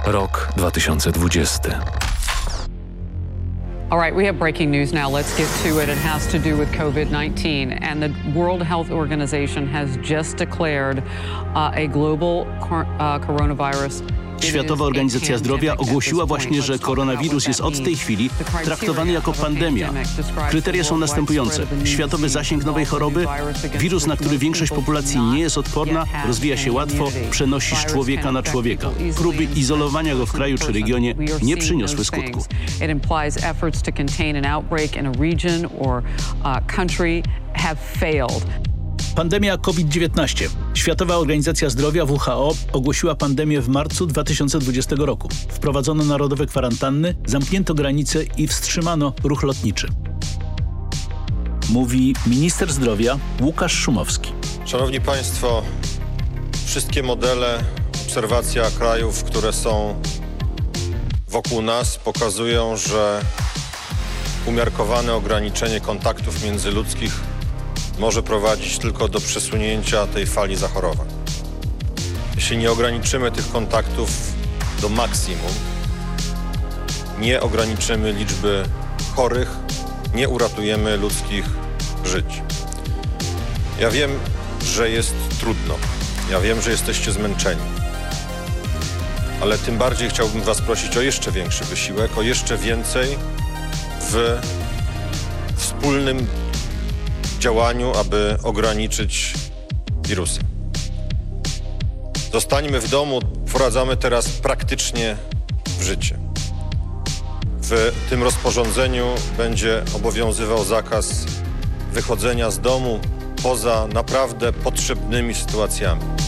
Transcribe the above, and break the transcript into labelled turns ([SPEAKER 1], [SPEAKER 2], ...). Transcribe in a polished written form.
[SPEAKER 1] Rok 2020.
[SPEAKER 2] All right, we have breaking news now. Let's get to it. It has to do with COVID-19. And the World Health Organization has just declared a global coronavirus.
[SPEAKER 3] Światowa Organizacja Zdrowia ogłosiła właśnie, że koronawirus jest od tej chwili traktowany jako pandemia. Kryteria są następujące. Światowy zasięg nowej choroby, wirus, na który większość populacji nie jest odporna, rozwija się łatwo, przenosi z człowieka na człowieka. Próby izolowania go w kraju czy regionie nie przyniosły skutku. Pandemia COVID-19. Światowa Organizacja Zdrowia WHO ogłosiła pandemię w marcu 2020 roku. Wprowadzono narodowe kwarantanny, zamknięto granice i wstrzymano ruch lotniczy. Mówi minister zdrowia Łukasz Szumowski.
[SPEAKER 4] Szanowni Państwo, wszystkie modele, obserwacja krajów, które są wokół nas, pokazują, że umiarkowane ograniczenie kontaktów międzyludzkich może prowadzić tylko do przesunięcia tej fali zachorowań. Jeśli nie ograniczymy tych kontaktów do maksimum, nie ograniczymy liczby chorych, nie uratujemy ludzkich żyć. Ja wiem, że jest trudno. Ja wiem, że jesteście zmęczeni. Ale tym bardziej chciałbym Was prosić o jeszcze większy wysiłek, o jeszcze więcej w wspólnym działaniu, aby ograniczyć wirusy. Zostańmy w domu, wprowadzamy teraz praktycznie w życie. W tym rozporządzeniu będzie obowiązywał zakaz wychodzenia z domu poza naprawdę potrzebnymi sytuacjami.